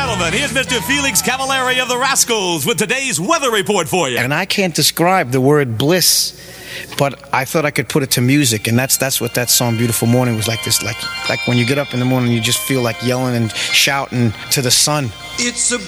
gentlemen, here's Mr. Felix Cavallari of the Rascals with today's weather report for you. And I can't describe the word bliss, but I thought I could put it to music, and that's what that song "Beautiful Morning" was like. This like when you get up in the morning, you just feel like yelling and shouting to the sun. It's a